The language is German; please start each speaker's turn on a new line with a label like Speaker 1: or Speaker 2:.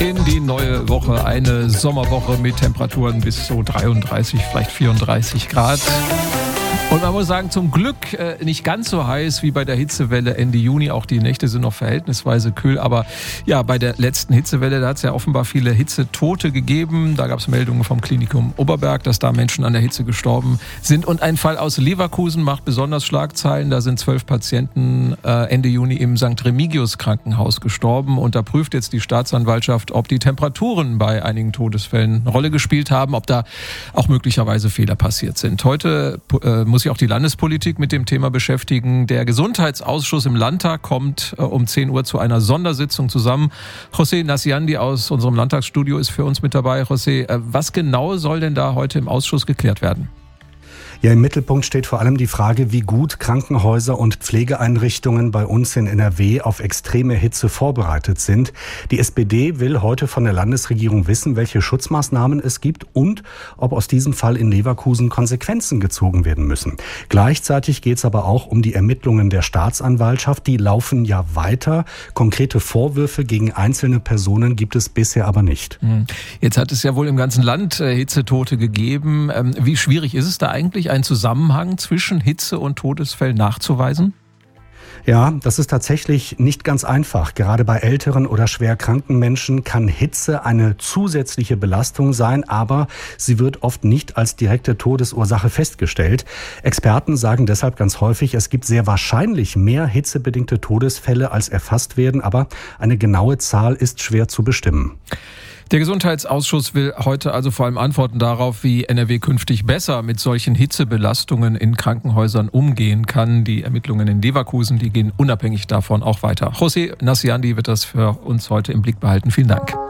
Speaker 1: in die neue Woche. Eine Sommerwoche mit Temperaturen bis so 33, vielleicht 34 Grad. Und man muss sagen, zum Glück nicht ganz so heiß wie bei der Hitzewelle Ende Juni. Auch die Nächte sind noch verhältnisweise kühl. Aber ja, bei der letzten Hitzewelle, da hat es ja offenbar viele Hitzetote gegeben. Da gab es Meldungen vom Klinikum Oberberg, dass da Menschen an der Hitze gestorben sind. Und ein Fall aus Leverkusen macht besonders Schlagzeilen. Da sind 12 Patienten Ende Juni im St. Remigius Krankenhaus gestorben. Und da prüft jetzt die Staatsanwaltschaft, ob die Temperaturen bei einigen Todesfällen eine Rolle gespielt haben, ob da auch möglicherweise Fehler passiert sind. Heute muss sich auch die Landespolitik mit dem Thema beschäftigen. Der Gesundheitsausschuss im Landtag kommt um 10 Uhr zu einer Sondersitzung zusammen. José Nassiandi aus unserem Landtagsstudio ist für uns mit dabei. José, was genau soll denn da heute im Ausschuss geklärt werden?
Speaker 2: Ja, im Mittelpunkt steht vor allem die Frage, wie gut Krankenhäuser und Pflegeeinrichtungen bei uns in NRW auf extreme Hitze vorbereitet sind. Die SPD will heute von der Landesregierung wissen, welche Schutzmaßnahmen es gibt und ob aus diesem Fall in Leverkusen Konsequenzen gezogen werden müssen. Gleichzeitig geht es aber auch um die Ermittlungen der Staatsanwaltschaft. Die laufen ja weiter. Konkrete Vorwürfe gegen einzelne Personen gibt es bisher aber nicht.
Speaker 1: Jetzt hat es ja wohl im ganzen Land Hitzetote gegeben. Wie schwierig ist es da eigentlich, einen Zusammenhang zwischen Hitze und Todesfällen nachzuweisen?
Speaker 2: Ja, das ist tatsächlich nicht ganz einfach. Gerade bei älteren oder schwer kranken Menschen kann Hitze eine zusätzliche Belastung sein, aber sie wird oft nicht als direkte Todesursache festgestellt. Experten sagen deshalb ganz häufig, es gibt sehr wahrscheinlich mehr hitzebedingte Todesfälle, als erfasst werden, aber eine genaue Zahl ist schwer zu bestimmen.
Speaker 1: Der Gesundheitsausschuss will heute also vor allem Antworten darauf, wie NRW künftig besser mit solchen Hitzebelastungen in Krankenhäusern umgehen kann. Die Ermittlungen in Leverkusen, die gehen unabhängig davon auch weiter. José Nassiandi wird das für uns heute im Blick behalten. Vielen Dank.